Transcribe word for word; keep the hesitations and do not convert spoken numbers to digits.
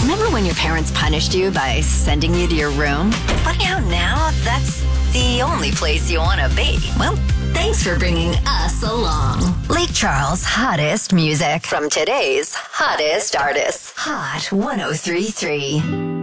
Remember when your parents punished you by sending you to your room? Funny how now that's the only place you want to be. Well, thanks for bringing us along. Lake Charles' hottest music from today's hottest artists. Hot one oh three point three.